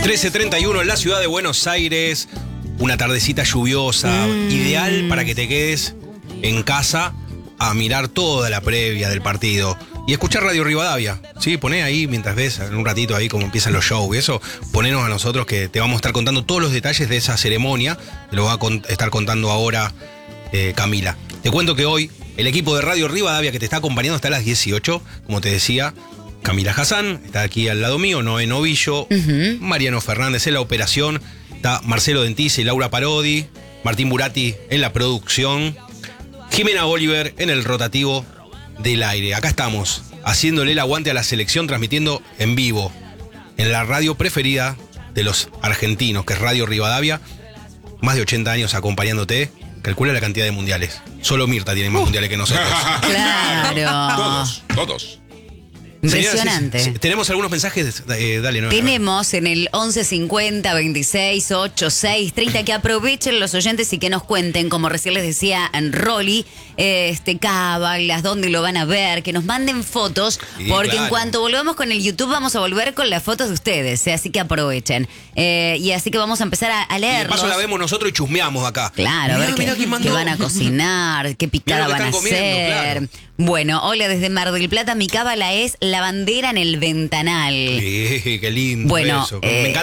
13:31 en la ciudad de Buenos Aires. Una tardecita lluviosa, ideal para que te quedes en casa a mirar toda la previa del partido. Y escuchar Radio Rivadavia, ¿sí? Poné ahí mientras ves en un ratito ahí cómo empiezan los shows y eso. Ponenos a nosotros que te vamos a estar contando todos los detalles de esa ceremonia. Te lo va a estar contando ahora Camila. Te cuento que hoy el equipo de Radio Rivadavia que te está acompañando hasta las 18, como te decía, Camila Hassan, está aquí al lado mío, Noé Novillo, Mariano Fernández en la operación, está Marcelo Dentise y Laura Parodi, Martín Burati en la producción, Jimena Oliver en el rotativo del aire. Acá estamos, haciéndole el aguante a la selección, transmitiendo en vivo, en la radio preferida de los argentinos, que es Radio Rivadavia. Más de 80 años acompañándote. Calcula la cantidad de mundiales. Solo Mirta tiene más mundiales que nosotros. Claro. Todos. Impresionante. Señoras, tenemos algunos mensajes, dale, no. Tenemos en el 1150 26 86 30 que aprovechen los oyentes y que nos cuenten, como recién les decía en Rolly, cábalas, dónde lo van a ver, que nos manden fotos, Sí, porque claro. en cuanto volvamos con el YouTube vamos a volver con las fotos de ustedes, así que aprovechen. Y así que vamos a empezar a Y de leerlos. paso la vemos nosotros y chusmeamos acá. Claro, a ver Mirá qué quién mandó. van a cocinar, qué picada Mirá van lo a que están comiendo, hacer. claro. Bueno, hola desde Mar del Plata, mi cábala es la bandera en el ventanal. Sí, qué lindo Bueno, eso. Me encanta